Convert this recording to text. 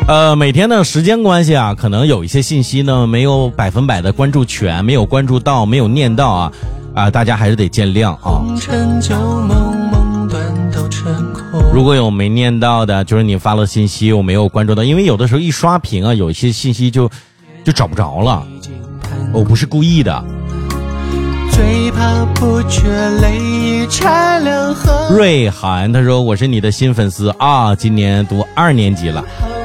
每天的时间关系啊，可能有一些信息呢没有100%的关注全，没有关注到，没有念到啊，大家还是得见谅啊。如果有没念到的，就是你发了信息我没有关注到，因为有的时候一刷屏啊，有一些信息就找不着了，我不是故意的。最怕不觉泪拆两行。瑞涵他说我是你的新粉丝啊，今年读2年级了。